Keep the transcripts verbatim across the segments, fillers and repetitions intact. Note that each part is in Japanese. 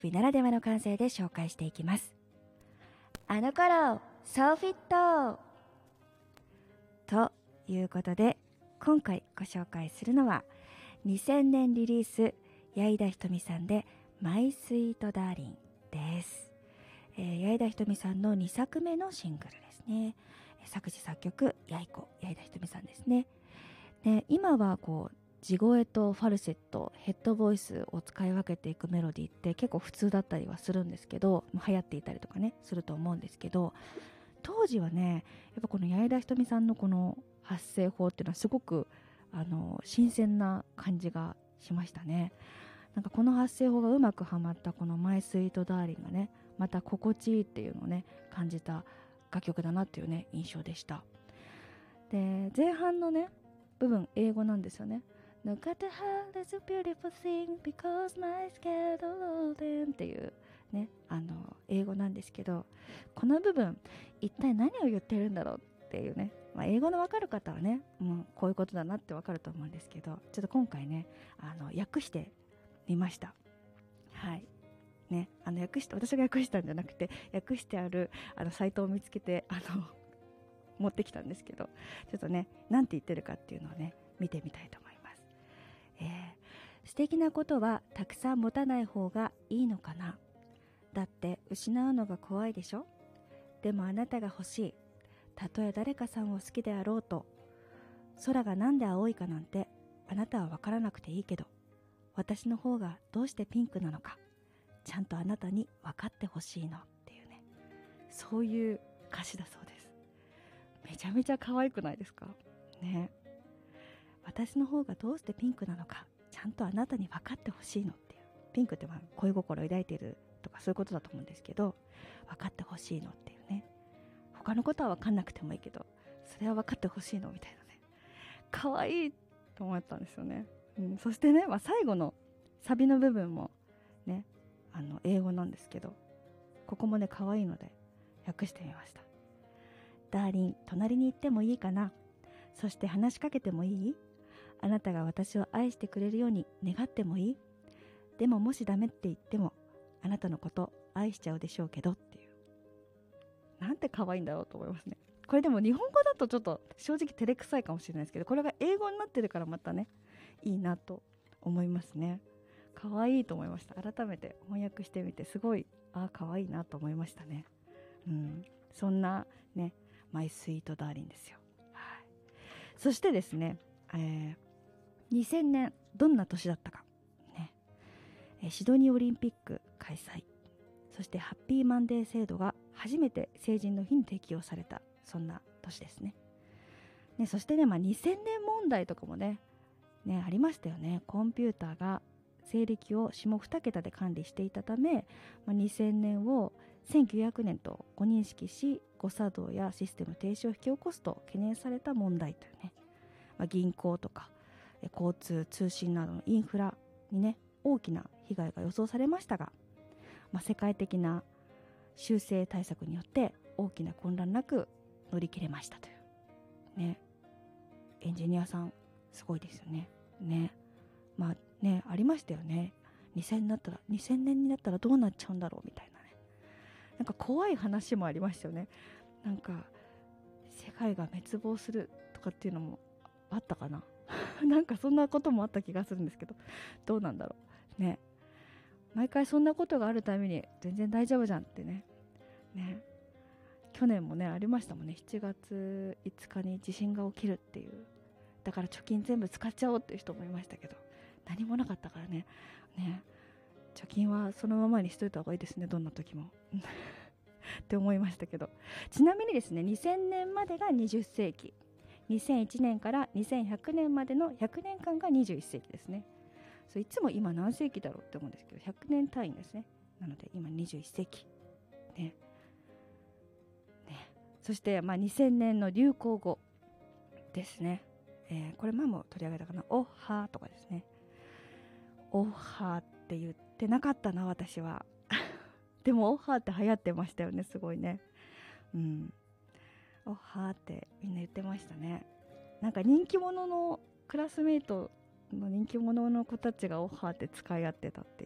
美ならではの感性で紹介していきます。あの頃ソフィットということで、今回ご紹介するのはにせんねんリリース、矢井田ひとみさんでマイスイートダーリンです。えー、矢井田ひとみさんのにさくめのシングルですね。作詞作曲やいこ矢井田ひとみさんですね。で、今はこう地声とファルセット、ヘッドボイスを使い分けていくメロディーって結構普通だったりはするんですけど、流行っていたりとかねすると思うんですけど、当時はね、やっぱこの矢井田ひとみさんのこの発声法っていうのはすごくあの新鮮な感じがしましたね。なんかこの発声法がうまくはまったこのマイスイートダーリンがね、また心地いいっていうのをね感じた楽曲だなっていうね印象でした。で、前半のね部分英語なんですよね。Look at the heart, it's a beautiful thing because my scared golden っていうね、あの英語なんですけど、この部分一体何を言ってるんだろうっていうね、まあ、英語の分かる方はね、うん、こういうことだなって分かると思うんですけど、ちょっと今回ねあの訳してみました。はいね、あの訳して私が訳したんじゃなくて、訳してあるあのサイトを見つけてあの持ってきたんですけど、ちょっとね何て言ってるかっていうのをね見てみたいと思います。えー、素敵なことはたくさん持たない方がいいのかな。だって失うのが怖いでしょ。でもあなたが欲しい。たとえ誰かさんを好きであろうと。空がなんで青いかなんてあなたは分からなくていいけど、私の方がどうしてピンクなのかちゃんとあなたに分かってほしいのっていうね、そういう歌詞だそうです。めちゃめちゃ可愛くないですかね。私の方がどうしてピンクなのかちゃんとあなたに分かってほしいのっていう、ピンクってまあ恋心を抱いているとかそういうことだと思うんですけど、分かってほしいのっていうね、他のことは分かんなくてもいいけどそれは分かってほしいのみたいなね、可愛いと思ったんですよね。うん、そしてね、まあ、最後のサビの部分もねあの英語なんですけど、ここもね可愛いので訳してみました。ダーリン、隣に行ってもいいかな。そして話しかけてもいい？あなたが私を愛してくれるように願ってもいい？でももしダメって言ってもあなたのこと愛しちゃうでしょうけどっていう、なんて可愛いんだろうと思いますね。これでも日本語だとちょっと正直照れくさいかもしれないですけど、これが英語になってるからまたねいいなと思いますね。可愛いと思いました。改めて翻訳してみてすごい、ああ可愛いなと思いましたね。うん、そんなねマイスイートダーリンですよ。はい、そしてですね、えー、にせんねんどんな年だったか、ね、えー、シドニーオリンピック開催、そしてハッピーマンデー制度が初めて成人の日に適用された、そんな年ですね。ね、そしてね、まあ、にせんねん問題とかもね、ねありましたよね。コンピューターが西暦を下に桁で管理していたため、まあ、にせんねんをせんきゅうひゃくねんと誤認識し誤作動やシステム停止を引き起こすと懸念された問題というね、まあ、銀行とか交通通信などのインフラにね大きな被害が予想されましたが、まあ、世界的な修正対策によって大きな混乱なく乗り切れましたというね。エンジニアさんすごいですよね。ね、まあねありましたよね。にせんになったらにせんねんになったらどうなっちゃうんだろうみたいなね、なんか怖い話もありましたよね。なんか世界が滅亡するとかっていうのもあったかななんかそんなこともあった気がするんですけど、どうなんだろうね。毎回そんなことがあるために全然大丈夫じゃんってね。ね、去年もねありましたもんね。しちがついつかに地震が起きるっていう、だから貯金全部使っちゃおうっていう人もいましたけど、何もなかったからね。ね、貯金はそのままにしといた方がいいですね、どんな時もって思いましたけど。ちなみにですね、にせんねんまでがにじゅっせいき、にせんいちねんからにせんひゃくねんまでのひゃくねんかんがにじゅういっせいきですね。そういつも今何世紀だろうって思うんですけど、ひゃくねん単位ですね。なので今にじゅういっせいきね。ね、そしてまあにせんねんの流行語ですね。えー、これ前も取り上げたかな、オッハーとかですね。オッハーって言ってなかったな私はでもオッハーって流行ってましたよね、すごいね。うん、オッハーってみんな言ってましたね。なんか人気者のクラスメイトの人気者の子たちがオッハーって使い合ってたっていう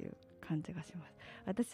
感じがします。私